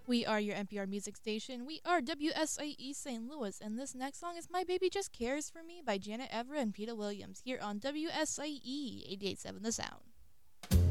We are your NPR music station. We are WSIE St. Louis, and this next song is My Baby Just Cares for Me by Janet Evra and Peter Williams here on WSIE 88.7 The Sound.